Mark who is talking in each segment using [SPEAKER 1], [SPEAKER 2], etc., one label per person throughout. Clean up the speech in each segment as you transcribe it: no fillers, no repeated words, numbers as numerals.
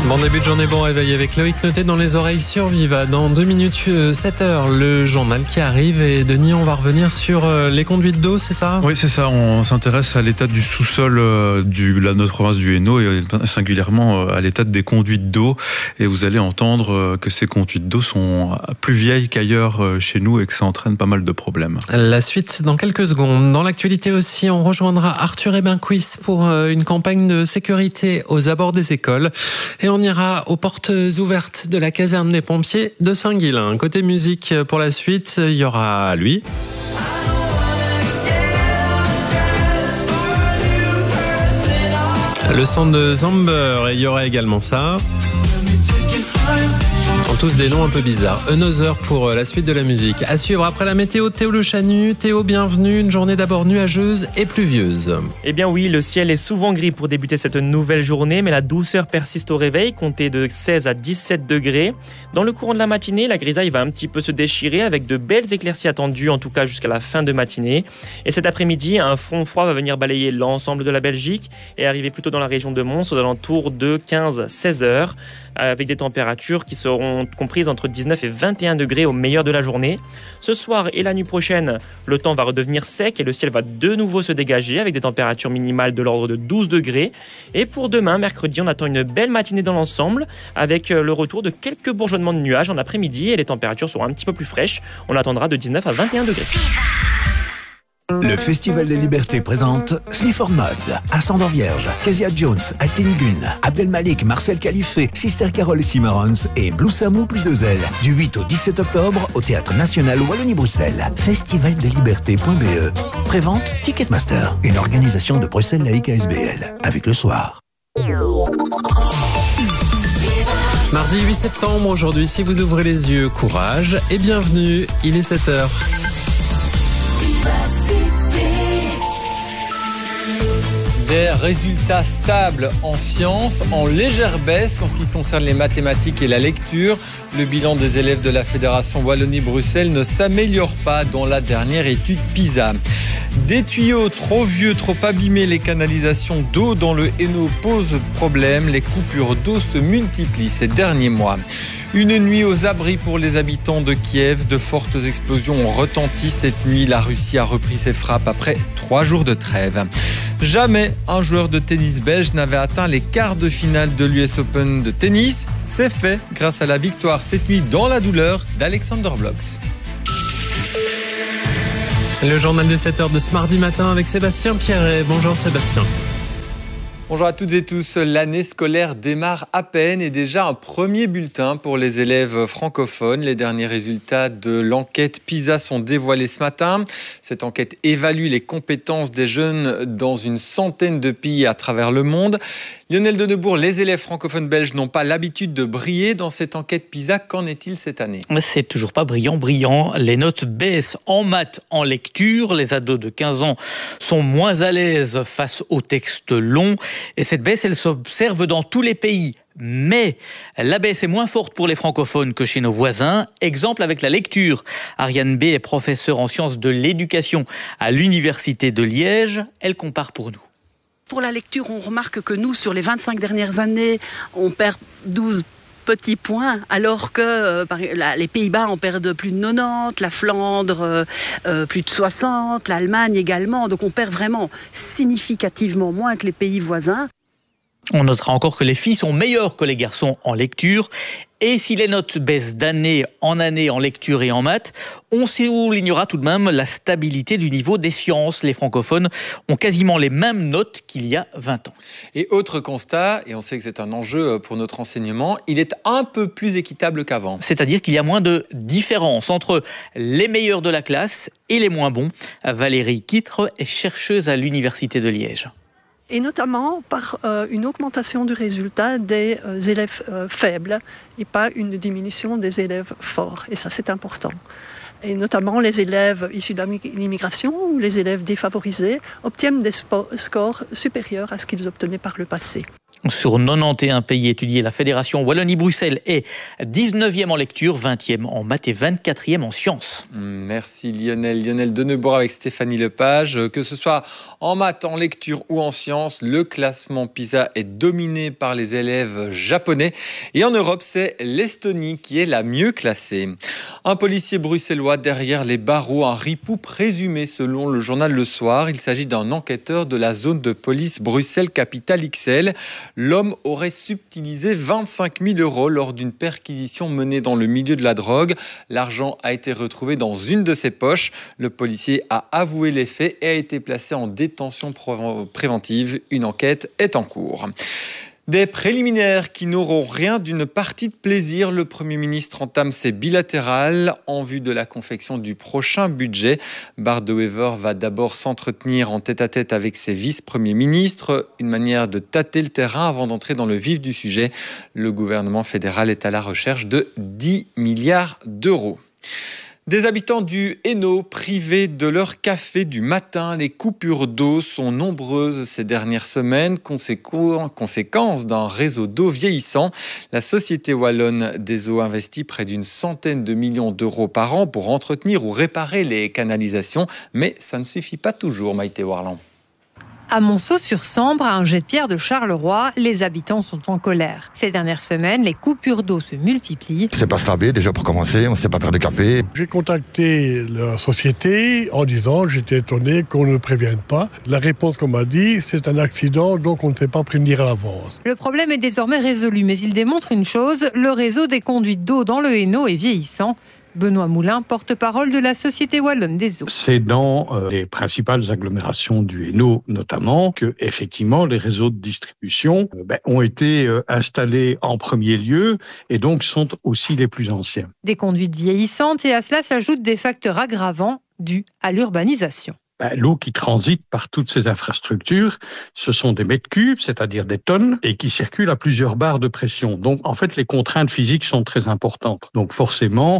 [SPEAKER 1] Bon début de journée, bon réveil avec Loïc Noté dans les oreilles sur Viva. Dans 2 minutes, 7h, le journal qui arrive. Et Denis, on va revenir sur les conduites d'eau, c'est ça ?
[SPEAKER 2] Oui, c'est ça. On s'intéresse à l'état du sous-sol de notre province du Hainaut et singulièrement à l'état des conduites d'eau. Et vous allez entendre que ces conduites d'eau sont plus vieilles qu'ailleurs chez nous et que ça entraîne pas mal de problèmes.
[SPEAKER 1] La suite dans quelques secondes. Dans l'actualité aussi, on rejoindra Arthur Ebenquis pour une campagne de sécurité aux abords des écoles. Et on ira aux portes ouvertes de la caserne des pompiers de Saint-Guilain. Côté musique, pour la suite, il y aura lui. Le son de Zamber, et il y aura également ça. Tous des noms un peu bizarres. Another pour la suite de la musique. À suivre après la météo, Théo Le Chanu. Théo, bienvenue. Une journée d'abord nuageuse et pluvieuse.
[SPEAKER 3] Eh bien oui, le ciel est souvent gris pour débuter cette nouvelle journée, mais la douceur persiste au réveil, comptée de 16 à 17 degrés. Dans le courant de la matinée, la grisaille va un petit peu se déchirer avec de belles éclaircies attendues, en tout cas jusqu'à la fin de matinée. Et cet après-midi, un front froid va venir balayer l'ensemble de la Belgique et arriver plutôt dans la région de Mons aux alentours de 15-16 heures, avec des températures qui seront comprises entre 19 et 21 degrés au meilleur de la journée. Ce soir et la nuit prochaine, le temps va redevenir sec et le ciel va de nouveau se dégager avec des températures minimales de l'ordre de 12 degrés. Et pour demain, mercredi, on attend une belle matinée dans l'ensemble avec le retour de quelques bourgeonnements de nuages en après-midi et les températures seront un petit peu plus fraîches. On attendra de 19 à 21 degrés.
[SPEAKER 4] Le Festival des Libertés présente Slifford Mods, Ascendant Vierge, Kezia Jones, Altini Gun, Abdel Malik, Marcel Khalife, Sister Carol et Cimarrons et Blue Samou plus 2 L. Du 8 au 17 octobre au Théâtre National Wallonie-Bruxelles. Festivaldeslibertés.be. Prévente Ticketmaster. Une organisation de Bruxelles Laïque ASBL. Avec le soir.
[SPEAKER 1] Mardi 8 septembre, aujourd'hui, si vous ouvrez les yeux, courage et bienvenue. Il est 7h.
[SPEAKER 5] Des résultats stables en sciences, en légère baisse en ce qui concerne les mathématiques et la lecture. Le bilan des élèves de la Fédération Wallonie-Bruxelles ne s'améliore pas dans la dernière étude PISA. Des tuyaux trop vieux, trop abîmés, les canalisations d'eau dans le Hainaut posent problème. Les coupures d'eau se multiplient ces derniers mois. Une nuit aux abris pour les habitants de Kiev. De fortes explosions ont retenti cette nuit. La Russie a repris ses frappes après 3 jours de trêve. Jamais un joueur de tennis belge n'avait atteint les quarts de finale de l'US Open de tennis. C'est fait grâce à la victoire cette nuit dans la douleur d'Alexander Blocks.
[SPEAKER 1] Le journal de 7h de ce mardi matin avec Sébastien Pierret. Bonjour Sébastien.
[SPEAKER 5] Bonjour à toutes et tous. L'année scolaire démarre à peine et déjà un premier bulletin pour les élèves francophones. Les derniers résultats de l'enquête PISA sont dévoilés ce matin. Cette enquête évalue les compétences des jeunes dans une centaine de pays à travers le monde. Lionel Denebourg, les élèves francophones belges n'ont pas l'habitude de briller dans cette enquête PISA. Qu'en est-il cette année ?
[SPEAKER 6] C'est toujours pas brillant. Les notes baissent en maths, en lecture. Les ados de 15 ans sont moins à l'aise face aux textes longs. Et cette baisse, elle s'observe dans tous les pays. Mais la baisse est moins forte pour les francophones que chez nos voisins. Exemple avec la lecture. Ariane B est professeure en sciences de l'éducation à l'Université de Liège. Elle compare pour nous.
[SPEAKER 7] Pour la lecture, on remarque que nous, sur les 25 dernières années, on perd 12 petits points, alors que les Pays-Bas en perdent plus de 90, la Flandre plus de 60, l'Allemagne également. Donc on perd vraiment significativement moins que les pays voisins.
[SPEAKER 6] On notera encore que les filles sont meilleures que les garçons en lecture. Et si les notes baissent d'année en lecture et en maths, on soulignera tout de même la stabilité du niveau des sciences. Les francophones ont quasiment les mêmes notes qu'il y a 20 ans.
[SPEAKER 5] Et autre constat, et on sait que c'est un enjeu pour notre enseignement, il est un peu plus équitable qu'avant.
[SPEAKER 6] C'est-à-dire qu'il y a moins de différence entre les meilleurs de la classe et les moins bons. Valérie Kittre est chercheuse à l'Université de Liège.
[SPEAKER 8] Et notamment par une augmentation du résultat des élèves faibles et pas une diminution des élèves forts. Et ça, c'est important. Et notamment les élèves issus de l'immigration ou les élèves défavorisés obtiennent des scores supérieurs à ce qu'ils obtenaient par le passé.
[SPEAKER 6] Sur 91 pays étudiés, la Fédération Wallonie-Bruxelles est 19e en lecture, 20e en maths et 24e en sciences.
[SPEAKER 5] Merci Lionel. Lionel Denebourg avec Stéphanie Lepage. Que ce soit en maths, en lecture ou en sciences, le classement PISA est dominé par les élèves japonais. Et en Europe, c'est l'Estonie qui est la mieux classée. Un policier bruxellois derrière les barreaux, un ripou présumé selon le journal Le Soir. Il s'agit d'un enquêteur de la zone de police Bruxelles-Capitale XL. L'homme aurait subtilisé 25 000 € lors d'une perquisition menée dans le milieu de la drogue. L'argent a été retrouvé dans une de ses poches. Le policier a avoué les faits et a été placé en détention préventive. Une enquête est en cours. Des préliminaires qui n'auront rien d'une partie de plaisir. Le Premier ministre entame ses bilatérales en vue de la confection du prochain budget. Bart De Wever va d'abord s'entretenir en tête-à-tête avec ses vice-premiers ministres. Une manière de tâter le terrain avant d'entrer dans le vif du sujet. Le gouvernement fédéral est à la recherche de 10 milliards d'euros. Des habitants du Hainaut privés de leur café du matin. Les coupures d'eau sont nombreuses ces dernières semaines, conséquence d'un réseau d'eau vieillissant. La Société Wallonne des Eaux investit près d'une centaine de millions d'euros par an pour entretenir ou réparer les canalisations. Mais ça ne suffit pas toujours, Maïté Warland.
[SPEAKER 9] À Monceau-sur-Sambre, à un jet de pierre de Charleroi, les habitants sont en colère. Ces dernières semaines, les coupures d'eau se multiplient.
[SPEAKER 10] On ne sait pas se laver déjà pour commencer, on ne sait pas faire de café.
[SPEAKER 11] J'ai contacté la société en disant j'étais étonné qu'on ne prévienne pas. La réponse qu'on m'a dit, c'est un accident, donc on ne s'est pas prévenir à l'avance.
[SPEAKER 9] Le problème est désormais résolu, mais il démontre une chose, le réseau des conduites d'eau dans le Hainaut est vieillissant. Benoît Moulin, porte-parole de la Société Wallonne des Eaux.
[SPEAKER 12] C'est dans les principales agglomérations du Hainaut notamment que effectivement les réseaux de distribution ont été installés en premier lieu et donc sont aussi les plus anciens.
[SPEAKER 9] Des conduites vieillissantes et à cela s'ajoutent des facteurs aggravants dus à l'urbanisation.
[SPEAKER 12] L'eau qui transite par toutes ces infrastructures, ce sont des mètres cubes, c'est-à-dire des tonnes, et qui circulent à plusieurs barres de pression. Donc, en fait, les contraintes physiques sont très importantes. Donc, forcément,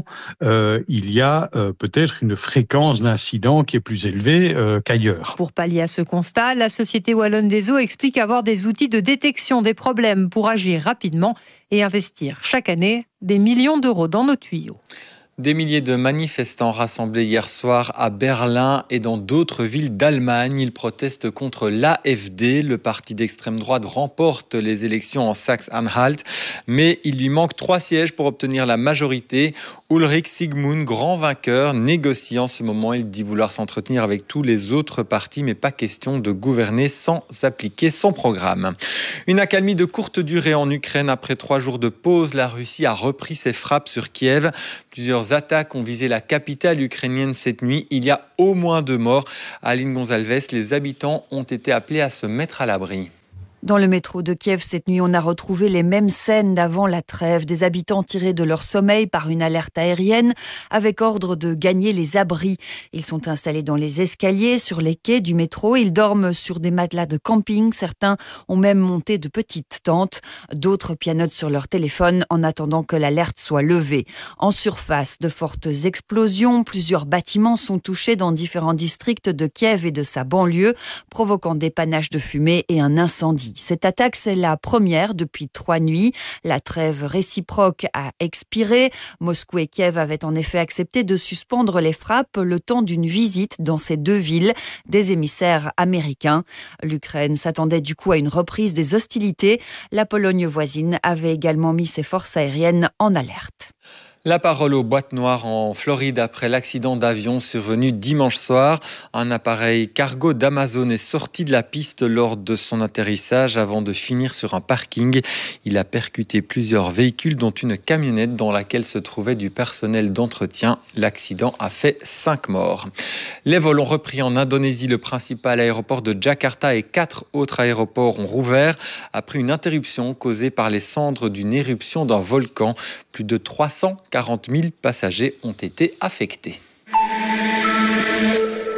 [SPEAKER 12] il y a peut-être une fréquence d'incidents qui est plus élevée qu'ailleurs.
[SPEAKER 9] Pour pallier à ce constat, la Société Wallonne des Eaux explique avoir des outils de détection des problèmes pour agir rapidement et investir chaque année des millions d'euros dans nos tuyaux.
[SPEAKER 5] Des milliers de manifestants rassemblés hier soir à Berlin et dans d'autres villes d'Allemagne. Ils protestent contre l'AfD. Le parti d'extrême droite remporte les élections en Saxe-Anhalt, mais il lui manque 3 sièges pour obtenir la majorité. Ulrich Sigmund, grand vainqueur, négocie en ce moment. Il dit vouloir s'entretenir avec tous les autres partis, mais pas question de gouverner sans appliquer son programme. Une accalmie de courte durée en Ukraine. Après 3 jours de pause, la Russie a repris ses frappes sur Kiev. Plusieurs attaques ont visé la capitale ukrainienne cette nuit. Il y a au moins 2 morts. Aline Gonzalez, les habitants ont été appelés à se mettre à l'abri.
[SPEAKER 13] Dans le métro de Kiev, cette nuit, on a retrouvé les mêmes scènes d'avant la trêve. Des habitants tirés de leur sommeil par une alerte aérienne avec ordre de gagner les abris. Ils sont installés dans les escaliers, sur les quais du métro. Ils dorment sur des matelas de camping. Certains ont même monté de petites tentes. D'autres pianotent sur leur téléphone en attendant que l'alerte soit levée. En surface, de fortes explosions. Plusieurs bâtiments sont touchés dans différents districts de Kiev et de sa banlieue, provoquant des panaches de fumée et un incendie. Cette attaque, c'est la première depuis 3 nuits. La trêve réciproque a expiré. Moscou et Kiev avaient en effet accepté de suspendre les frappes le temps d'une visite dans ces 2 villes des émissaires américains. L'Ukraine s'attendait du coup à une reprise des hostilités. La Pologne voisine avait également mis ses forces aériennes en alerte.
[SPEAKER 5] La parole aux boîtes noires en Floride après l'accident d'avion survenu dimanche soir. Un appareil cargo d'Amazon est sorti de la piste lors de son atterrissage avant de finir sur un parking. Il a percuté plusieurs véhicules dont une camionnette dans laquelle se trouvait du personnel d'entretien. L'accident a fait 5 morts. Les vols ont repris en Indonésie. Le principal aéroport de Jakarta et 4 autres aéroports ont rouvert après une interruption causée par les cendres d'une éruption d'un volcan. Plus de 340 000 passagers ont été affectés.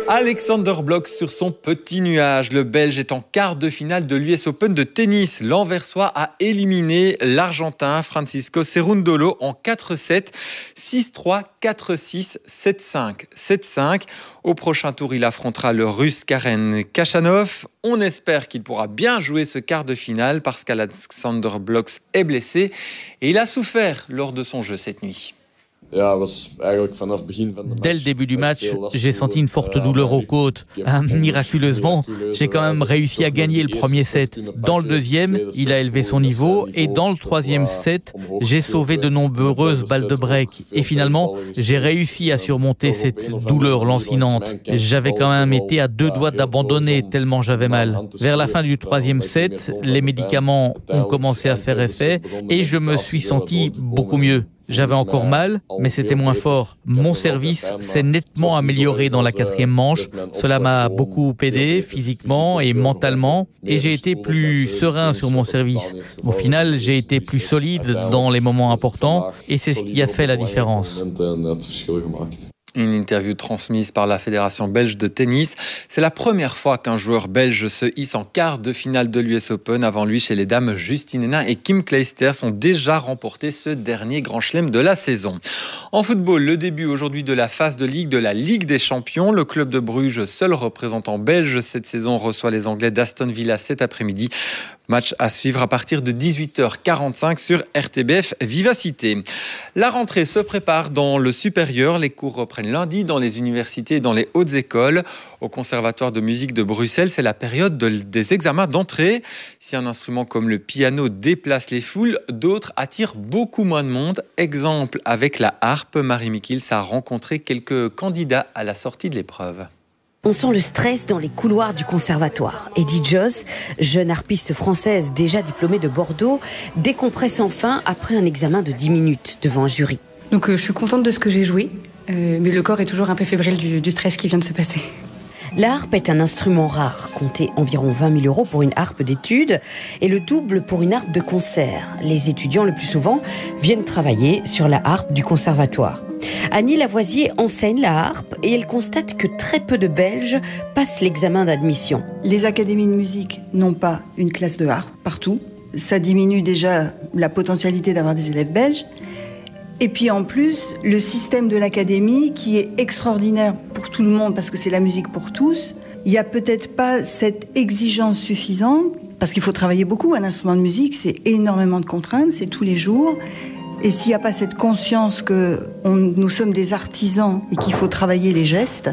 [SPEAKER 5] Alexander Blok sur son petit nuage. Le Belge est en quart de finale de l'US Open de tennis. L'Anversois a éliminé l'Argentin Francisco Cerundolo en 4-7, 6-3, 4-6, 7-5, 7-5. Au prochain tour, il affrontera le Russe Karen Khachanov. On espère qu'il pourra bien jouer ce quart de finale parce qu'Alexander Blok est blessé et il a souffert lors de son jeu cette nuit.
[SPEAKER 14] Dès le début du match, j'ai senti une forte douleur aux côtes. Miraculeusement, j'ai quand même réussi à gagner le premier set. Dans le deuxième, il a élevé son niveau et dans le troisième set, j'ai sauvé de nombreuses balles de break. Et finalement, j'ai réussi à surmonter cette douleur lancinante. J'avais quand même été à 2 doigts d'abandonner tellement j'avais mal. Vers la fin du troisième set, les médicaments ont commencé à faire effet et je me suis senti beaucoup mieux. J'avais encore mal, mais c'était moins fort. Mon service s'est nettement amélioré dans la 4e manche. Cela m'a beaucoup aidé physiquement et mentalement et j'ai été plus serein sur mon service. Au final, j'ai été plus solide dans les moments importants et c'est ce qui a fait la différence.
[SPEAKER 5] Une interview transmise par la Fédération belge de tennis. C'est la première fois qu'un joueur belge se hisse en quart de finale de l'US Open. Avant lui, chez les dames, Justine Henin et Kim Clijsters ont déjà remporté ce dernier grand chelem de la saison. En football, le début aujourd'hui de la phase de Ligue de la Ligue des Champions. Le club de Bruges, seul représentant belge cette saison, reçoit les Anglais d'Aston Villa cet après-midi. Match à suivre à partir de 18h45 sur RTBF Vivacité. La rentrée se prépare dans le supérieur. Les cours reprennent lundi dans les universités et dans les hautes écoles. Au Conservatoire de musique de Bruxelles, c'est la période des examens d'entrée. Si un instrument comme le piano déplace les foules, d'autres attirent beaucoup moins de monde. Exemple avec la harpe. Marie Mikils a rencontré quelques candidats à la sortie de l'épreuve.
[SPEAKER 15] On sent le stress dans les couloirs du conservatoire. Eddie Joss, jeune harpiste française déjà diplômée de Bordeaux, décompresse enfin après un examen de 10 minutes devant un jury.
[SPEAKER 16] Donc je suis contente de ce que j'ai joué, mais le corps est toujours un peu fébrile du stress qui vient de se passer.
[SPEAKER 15] La harpe est un instrument rare, comptez environ 20 000 € pour une harpe d'études et le double pour une harpe de concert. Les étudiants, le plus souvent, viennent travailler sur la harpe du conservatoire. Annie Lavoisier enseigne la harpe et elle constate que très peu de Belges passent l'examen d'admission.
[SPEAKER 17] Les académies de musique n'ont pas une classe de harpe partout. Ça diminue déjà la potentialité d'avoir des élèves belges. Et puis en plus, le système de l'académie, qui est extraordinaire pour tout le monde, parce que c'est la musique pour tous, il n'y a peut-être pas cette exigence suffisante, parce qu'il faut travailler beaucoup. Un instrument de musique, c'est énormément de contraintes, c'est tous les jours. Et s'il n'y a pas cette conscience que nous sommes des artisans et qu'il faut travailler les gestes,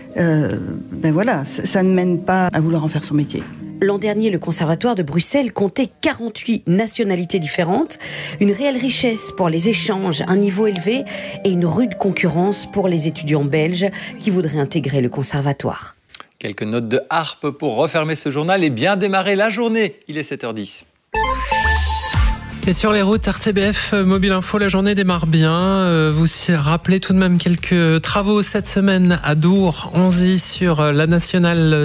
[SPEAKER 17] ça ne mène pas à vouloir en faire son métier.
[SPEAKER 15] L'an dernier, le Conservatoire de Bruxelles comptait 48 nationalités différentes, une réelle richesse pour les échanges, un niveau élevé et une rude concurrence pour les étudiants belges qui voudraient intégrer le conservatoire.
[SPEAKER 5] Quelques notes de harpe pour refermer ce journal et bien démarrer la journée. Il est 7h10.
[SPEAKER 1] Et sur les routes, RTBF Mobile Info, la journée démarre bien. Vous s'y rappelez tout de même quelques travaux cette semaine à Dour-Anzy sur la nationale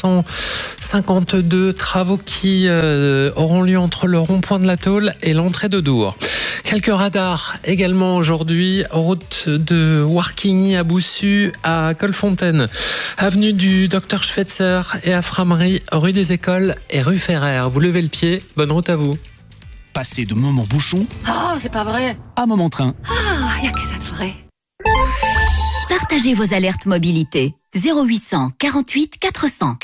[SPEAKER 1] 552. Travaux qui auront lieu entre le rond-point de la Tôle et l'entrée de Dour. Quelques radars également aujourd'hui. Route de Warquigny à Boussu, à Colfontaine, avenue du Dr Schweitzer et à Framery, rue des Écoles et rue Ferrer. Vous levez le pied, bonne route à vous.
[SPEAKER 18] Passer de moment bouchon
[SPEAKER 15] c'est pas vrai.
[SPEAKER 18] à moment train.
[SPEAKER 15] Y a que ça de vrai.
[SPEAKER 19] Partagez vos alertes mobilité. 0800 48 400.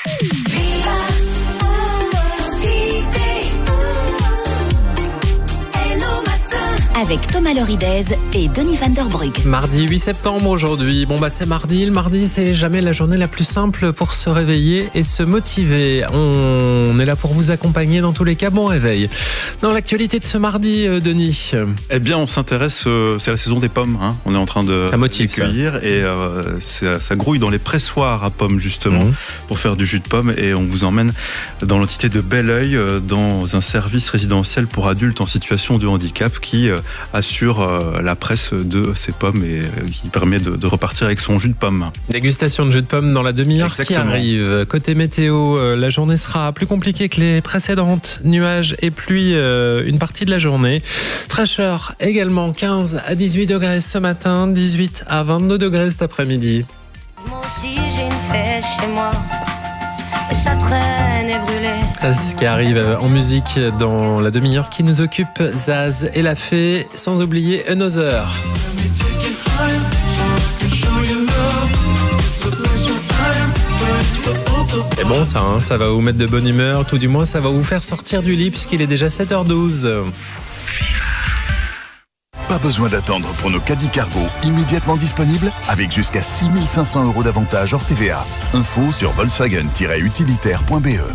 [SPEAKER 19] Avec Thomas Loridez et Denis Van Der Brugge.
[SPEAKER 1] Mardi 8 septembre aujourd'hui. C'est mardi. Le mardi, c'est jamais la journée la plus simple pour se réveiller et se motiver. On est là pour vous accompagner dans tous les cas. Bon réveil. Dans l'actualité de ce mardi, Denis.
[SPEAKER 2] Eh bien, on s'intéresse, c'est la saison des pommes. On est en train de cueillir et ça grouille dans les pressoirs à pommes justement pour faire du jus de pomme. Et on vous emmène dans l'entité de Belleuil, dans un service résidentiel pour adultes en situation de handicap qui assure la presse de ces pommes et qui permet de repartir avec son jus de pomme.
[SPEAKER 1] Dégustation de jus de pomme dans la demi-heure qui arrive. Côté météo, la journée sera plus compliquée que les précédentes. Nuages et pluie une partie de la journée. Fraîcheur également, 15 à 18 degrés ce matin, 18 à 22 degrés cet après-midi.
[SPEAKER 20] Moi aussi j'ai café chez moi. Et ça traîne et brûlé.
[SPEAKER 1] Ce qui arrive en musique dans la demi-heure qui nous occupe, Zaz et La Fée, sans oublier Another. C'est bon ça, hein, ça va vous mettre de bonne humeur, tout du moins ça va vous faire sortir du lit puisqu'il est déjà 7h12.
[SPEAKER 21] Pas besoin d'attendre pour nos caddies cargo immédiatement disponibles avec jusqu'à 6 500 € d'avantages hors TVA. Info sur volkswagen-utilitaire.be.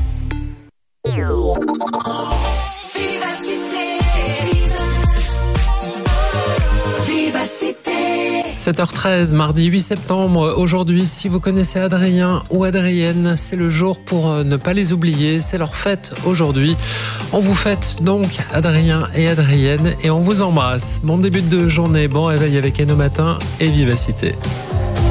[SPEAKER 1] 7h13, mardi 8 septembre. Aujourd'hui, si vous connaissez Adrien ou Adrienne, c'est le jour pour ne pas les oublier. C'est leur fête aujourd'hui. On vous fête donc Adrien et Adrienne et on vous embrasse. Bon début de journée, bon réveil avec Eno Matin et Vivacité.